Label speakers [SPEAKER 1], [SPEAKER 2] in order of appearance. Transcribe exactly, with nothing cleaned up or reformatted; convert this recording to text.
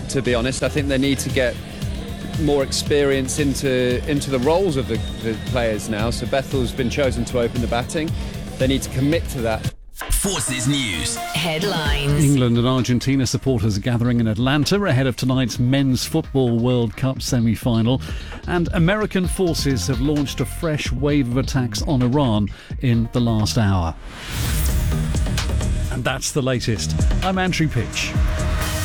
[SPEAKER 1] to be honest. I think they need to get more experience into into the roles of the, the players now. So Bethel's been chosen to open the batting. They need to commit to that.
[SPEAKER 2] Forces News.
[SPEAKER 3] Headlines.
[SPEAKER 4] England and Argentina supporters are gathering in Atlanta ahead of tonight's Men's Football World Cup semi-final. And American forces have launched a fresh wave of attacks on Iran in the last hour. And that's the latest. I'm Andrew Pitch.